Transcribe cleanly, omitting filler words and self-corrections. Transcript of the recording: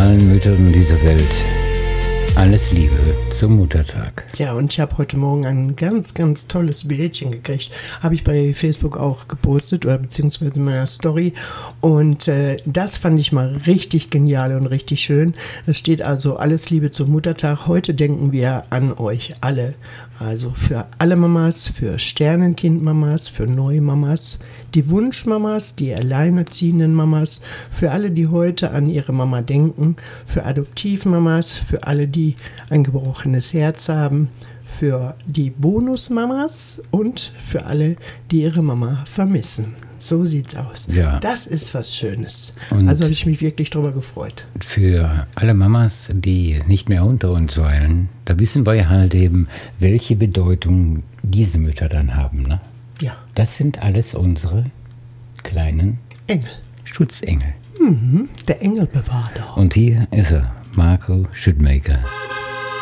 allen Müttern dieser Welt alles Liebe zum Muttertag. Ja, und ich habe heute Morgen ein ganz, ganz tolles Bildchen gekriegt. Habe ich bei Facebook auch gepostet oder beziehungsweise in meiner Story. Und das fand ich mal richtig genial und richtig schön. Es steht also alles Liebe zum Muttertag. Heute denken wir an euch alle. Also für alle Mamas, für Sternenkind-Mamas, für Neumamas, die Wunschmamas, die alleinerziehenden Mamas, für alle, die heute an ihre Mama denken, für Adoptivmamas, für alle, die ein gebrochenes Herz haben, für die Bonusmamas und für alle, die ihre Mama vermissen. So sieht's aus. Ja. Das ist was Schönes. Und also habe ich mich wirklich drüber gefreut. Für alle Mamas, die nicht mehr unter uns weilen, da wissen wir halt eben, welche Bedeutung diese Mütter dann haben. Ne? Ja. Das sind alles unsere kleinen Engel. Schutzengel. Der Engelbewahrer. Und hier ist er, Marco Schüttmaker.